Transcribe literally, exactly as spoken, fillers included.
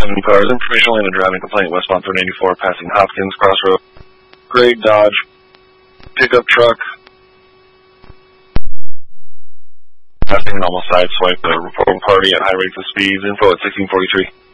seven cars. Information only on a driving complaint westbound three ninety-four, passing Hopkins Crossroad. Gray Dodge pickup truck. Passing an almost sideswipe the reporting party at high rates of speeds. Info at sixteen forty-three.